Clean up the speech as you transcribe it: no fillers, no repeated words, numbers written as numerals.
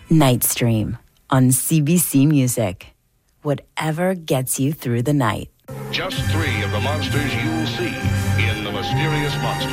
Night Stream on CBC Music. Whatever gets you through the night. Just 3 of the monsters you'll see in The Mysterious Monster.